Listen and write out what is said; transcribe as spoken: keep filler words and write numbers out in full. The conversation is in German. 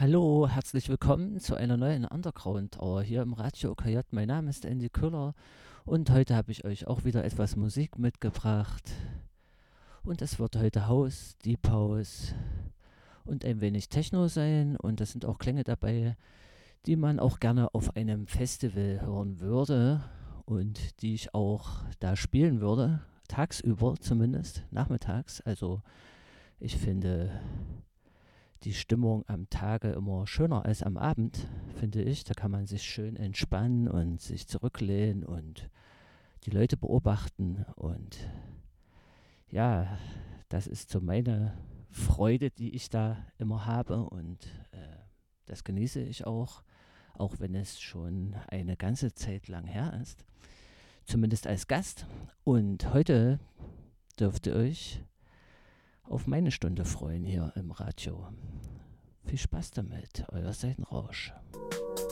Hallo, herzlich willkommen zu einer neuen Underground Hour hier im Radio K J. Mein Name ist Andy Küller und heute habe ich euch auch wieder etwas Musik mitgebracht. Und es wird heute House, Deep House und ein wenig Techno sein. Und das sind auch Klänge dabei, die man auch gerne auf einem Festival hören würde und die ich auch da spielen würde. Tagsüber zumindest, nachmittags. Also ich finde die Stimmung am Tage immer schöner als am Abend, finde ich. Da kann man sich schön entspannen und sich zurücklehnen und die Leute beobachten. Und ja, das ist so meine Freude, die ich da immer habe. Und äh, das genieße ich auch, auch wenn es schon eine ganze Zeit lang her ist. Zumindest als Gast. Und heute dürft ihr euch auf meine Stunde freuen hier im Radio. Viel Spaß damit, euer Seitenrausch.